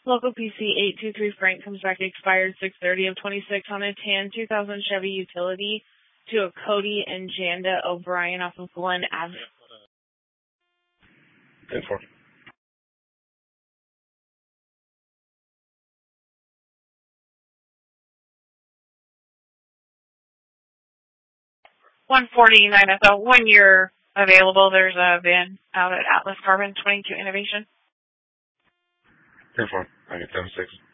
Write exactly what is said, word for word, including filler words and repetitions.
Local P C eight two three Frank comes back expired six thirty of twenty-six on a tan two thousand Chevy Utility to a Cody and Janda O'Brien off of Glen Avenue. ten four. one forty-nine S L. When you're available, there's a van out at Atlas Carbon twenty-two Innovation. ten four. I get ten six.